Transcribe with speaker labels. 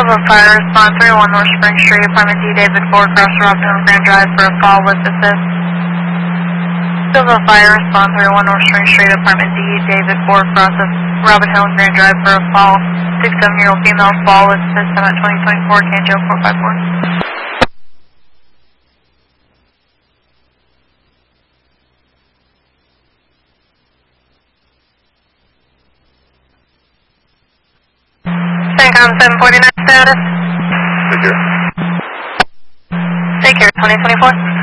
Speaker 1: Silva Fire Response 301 North Spring Street, Apartment D, David 4, across Robin Hill Grand Drive for a fall with assist. Silva Fire Response 301 North Spring Street, Apartment D, David 4, across Robin Hill Grand Drive for a fall. 6-7-year-old female fall with assist at 2024, Canjo 454. CENTCOM 749 status.
Speaker 2: Take care.
Speaker 1: Take care, 2024.